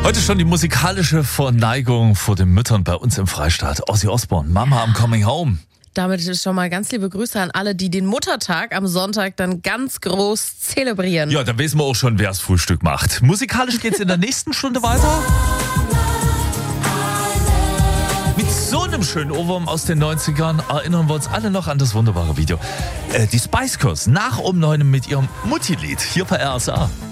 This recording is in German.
Heute schon die musikalische Verneigung vor den Müttern bei uns im Freistaat. Ozzy Osbourne, Mama, I'm coming home. Damit schon mal ganz liebe Grüße an alle, die den Muttertag am Sonntag dann ganz groß zelebrieren. Ja, dann wissen wir auch schon, wer das Frühstück macht. Musikalisch geht's in der nächsten Stunde weiter. Mit so einem schönen Ohrwurm aus den 90ern erinnern wir uns alle noch an das wunderbare Video. Die Spice Girls nach um 9 mit ihrem Mutti-Lied hier bei RSA.